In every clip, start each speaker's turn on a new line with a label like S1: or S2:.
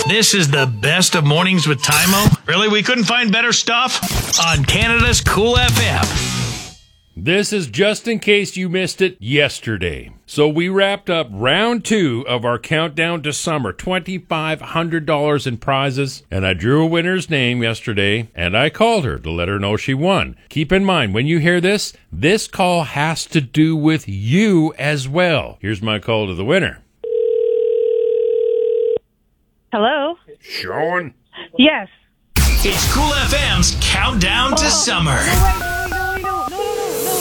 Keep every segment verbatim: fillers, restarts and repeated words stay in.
S1: This is the best of Mornings with Tymo. Really, we couldn't find better stuff? On Canada's Cool F M.
S2: This is just in case you missed it yesterday. So we wrapped up round two of our countdown to summer, two thousand five hundred dollars in prizes, and I drew a winner's name yesterday, and I called her to let her know she won. Keep in mind, when you hear this, this call has to do with you as well. Here's my call to the winner.
S3: Hello?
S2: Sean?
S3: Yes.
S1: It's Cool F M's Countdown to Summer.
S3: No, no, no, no, no, no, no.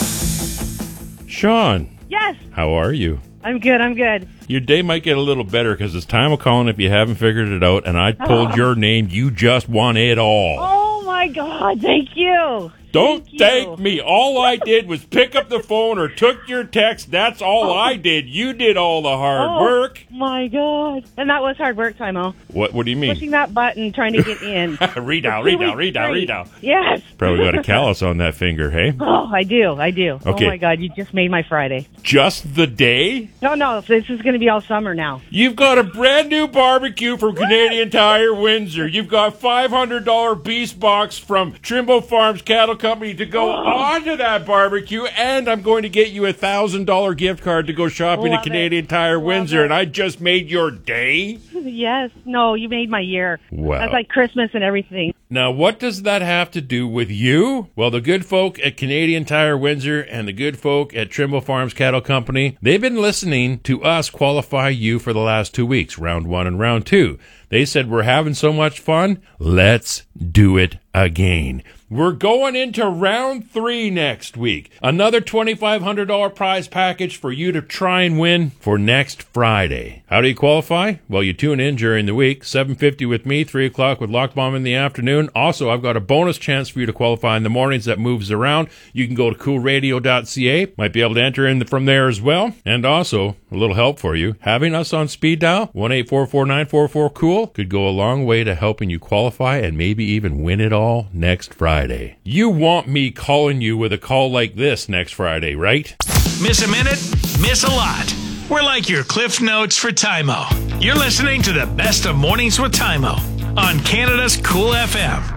S2: Sean,
S3: Yes.
S2: how are you?
S3: I'm good, I'm good.
S2: Your day might get a little better because it's time of calling if you haven't figured it out, and I pulled
S3: Oh.
S2: your name. You just won it all.
S3: Oh, my God. Thank you.
S2: Don't
S3: Thank you.
S2: thank me. All I did was pick up the phone or took your text. That's all I did. You did all the hard
S3: Oh,
S2: work.
S3: my God. And that was hard work, Tymo.
S2: What What do you mean?
S3: Pushing that button, trying to get in.
S2: read out,
S3: For two
S2: read out,
S3: weeks
S2: read out,
S3: straight.
S2: read out.
S3: Yes.
S2: Probably got a callus on that finger, hey?
S3: Oh, I do, I do.
S2: Okay.
S3: Oh, my God. You just made my Friday.
S2: Just the day?
S3: No, no. This is going to be all summer now.
S2: You've got a brand new barbecue from Canadian Tire Windsor. You've got five hundred dollars Beast Box from Trimble Farms Cattle Company to go onto that barbecue, and I'm going to get you a one thousand dollars gift card to go shopping
S3: Love
S2: at Canadian Tire
S3: Love
S2: Windsor,
S3: it.
S2: and I just made your day?
S3: Yes. No, you made my year.
S2: Wow.
S3: That's like Christmas and everything.
S2: Now, what does that have to do with you? Well, the good folk at Canadian Tire Windsor and the good folk at Trimble Farms Cattle Company, they've been listening to us qualify you for the last two weeks, round one and round two. They said, we're having so much fun, let's do it again. We're going into round three next week. Another two thousand five hundred dollars prize package for you to try and win for next Friday. How do you qualify? Well, you tune in during the week, seven fifty with me, three o'clock with Lockbomb in the afternoon. Also, I've got a bonus chance for you to qualify in the mornings that moves around. You can go to cool radio dot c a. Might be able to enter in from there as well. And also, a little help for you. Having us on speed dial, one eight four four nine four four cool, could go a long way to helping you qualify and maybe even win it all next Friday. You want me calling you with a call like this next Friday, right?
S1: Miss a minute? Miss a lot. We're like your Cliff Notes for Tymo. You're listening to the best of Mornings with Tymo on Canada's Cool F M.